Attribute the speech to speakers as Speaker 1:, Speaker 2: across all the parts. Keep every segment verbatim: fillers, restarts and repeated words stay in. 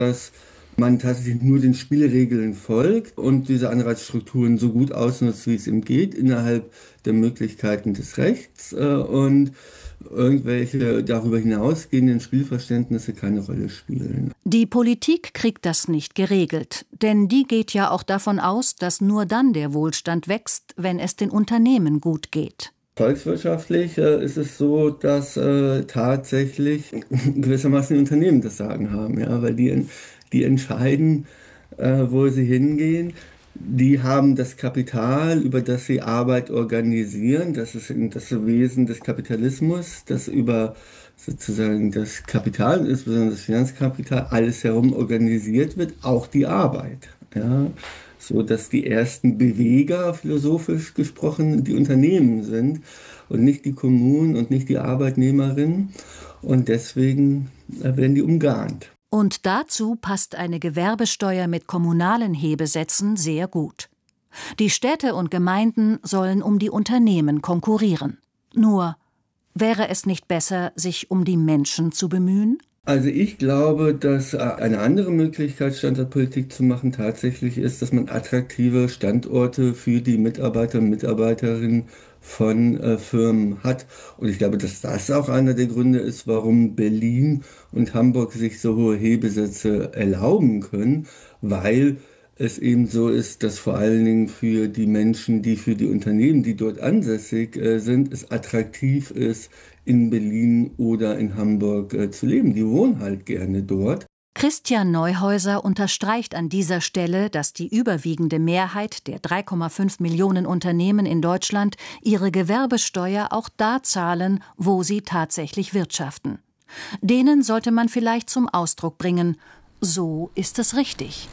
Speaker 1: dass man tatsächlich nur den Spielregeln folgt und diese Anreizstrukturen so gut ausnutzt, wie es ihm geht, innerhalb der Möglichkeiten des Rechts, äh, und irgendwelche darüber hinausgehenden Spielverständnisse keine Rolle spielen.
Speaker 2: Die Politik kriegt das nicht geregelt, denn die geht ja auch davon aus, dass nur dann der Wohlstand wächst, wenn es den Unternehmen gut geht.
Speaker 1: Volkswirtschaftlich äh, ist es so, dass äh, tatsächlich gewissermaßen die Unternehmen das Sagen haben, ja, weil die, die entscheiden, äh, wo sie hingehen. Die haben das Kapital, über das sie Arbeit organisieren. Das ist das Wesen des Kapitalismus, das über sozusagen das Kapital, insbesondere das Finanzkapital, alles herum organisiert wird, auch die Arbeit. Ja, so dass die ersten Beweger, philosophisch gesprochen, die Unternehmen sind und nicht die Kommunen und nicht die Arbeitnehmerinnen. Und deswegen werden die umgarnt.
Speaker 2: Und dazu passt eine Gewerbesteuer mit kommunalen Hebesätzen sehr gut. Die Städte und Gemeinden sollen um die Unternehmen konkurrieren. Nur, wäre es nicht besser, sich um die Menschen zu bemühen?
Speaker 1: Also ich glaube, dass eine andere Möglichkeit, Standortpolitik zu machen, tatsächlich ist, dass man attraktive Standorte für die Mitarbeiter und Mitarbeiterinnen von äh, Firmen hat. Und ich glaube, dass das auch einer der Gründe ist, warum Berlin und Hamburg sich so hohe Hebesätze erlauben können, weil es eben so ist, dass vor allen Dingen für die Menschen, die für die Unternehmen, die dort ansässig äh, sind, es attraktiv ist, in Berlin oder in Hamburg äh, zu leben. Die wohnen halt gerne dort.
Speaker 2: Christian Neuhäuser unterstreicht an dieser Stelle, dass die überwiegende Mehrheit der drei Komma fünf Millionen Unternehmen in Deutschland ihre Gewerbesteuer auch da zahlen, wo sie tatsächlich wirtschaften. Denen sollte man vielleicht zum Ausdruck bringen, so ist es richtig.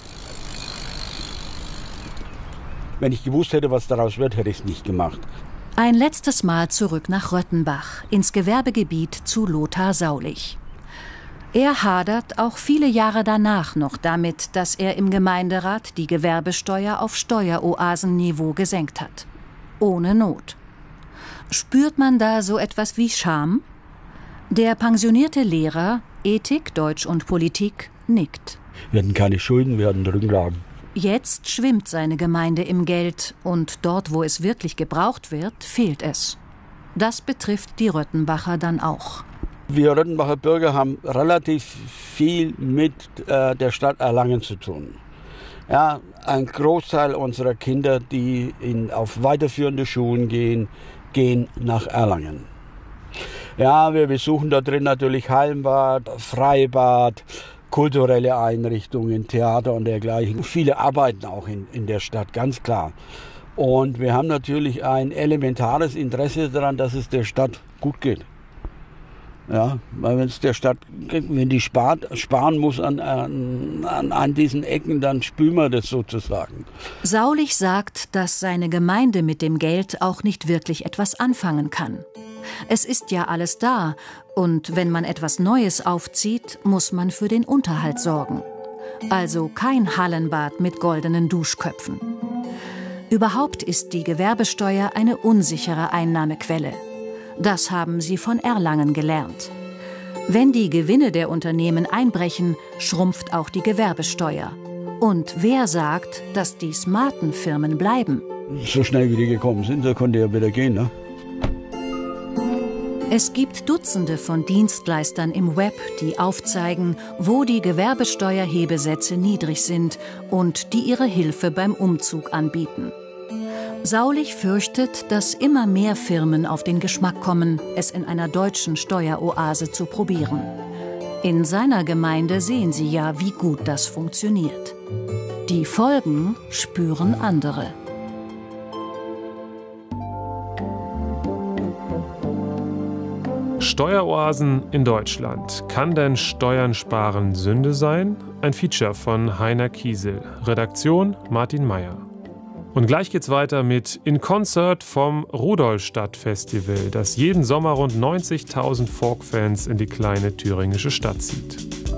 Speaker 3: Wenn ich gewusst hätte, was daraus wird, hätte ich es nicht gemacht.
Speaker 2: Ein letztes Mal zurück nach Röttenbach, ins Gewerbegebiet zu Lothar Saulich. Er hadert auch viele Jahre danach noch damit, dass er im Gemeinderat die Gewerbesteuer auf Steueroasenniveau gesenkt hat. Ohne Not. Spürt man da so etwas wie Scham? Der pensionierte Lehrer, Ethik, Deutsch und Politik, nickt.
Speaker 3: Wir hatten keine Schulden, wir hatten Rücklagen.
Speaker 2: Jetzt schwimmt seine Gemeinde im Geld und dort, wo es wirklich gebraucht wird, fehlt es. Das betrifft die Röttenbacher dann auch.
Speaker 3: Wir Röttenbacher Bürger haben relativ viel mit äh, der Stadt Erlangen zu tun. Ja, ein Großteil unserer Kinder, die in, auf weiterführende Schulen gehen, gehen nach Erlangen. Ja, wir besuchen da drin natürlich Hallenbad, Freibad, kulturelle Einrichtungen, Theater und dergleichen. Viele arbeiten auch in, in der Stadt, ganz klar. Und wir haben natürlich ein elementares Interesse daran, dass es der Stadt gut geht. Ja, weil wenn es der Stadt, wenn die spart, sparen muss an, an, an diesen Ecken, dann spüren wir das sozusagen.
Speaker 2: Saulich sagt, dass seine Gemeinde mit dem Geld auch nicht wirklich etwas anfangen kann. Es ist ja alles da, und wenn man etwas Neues aufzieht, muss man für den Unterhalt sorgen. Also kein Hallenbad mit goldenen Duschköpfen. Überhaupt ist die Gewerbesteuer eine unsichere Einnahmequelle. Das haben sie von Erlangen gelernt. Wenn die Gewinne der Unternehmen einbrechen, schrumpft auch die Gewerbesteuer. Und wer sagt, dass die smarten Firmen bleiben?
Speaker 3: So schnell wie die gekommen sind, da konnte ja wieder gehen, ne?
Speaker 2: Es gibt Dutzende von Dienstleistern im Web, die aufzeigen, wo die Gewerbesteuerhebesätze niedrig sind und die ihre Hilfe beim Umzug anbieten. Saulich fürchtet, dass immer mehr Firmen auf den Geschmack kommen, es in einer deutschen Steueroase zu probieren. In seiner Gemeinde sehen sie ja, wie gut das funktioniert. Die Folgen spüren andere.
Speaker 4: Steueroasen in Deutschland. Kann denn Steuern sparen Sünde sein? Ein Feature von Heiner Kiesel. Redaktion Martin Meyer. Und gleich geht's weiter mit In Concert vom Rudolstadt-Festival, das jeden Sommer rund neunzigtausend Folk-Fans in die kleine thüringische Stadt zieht.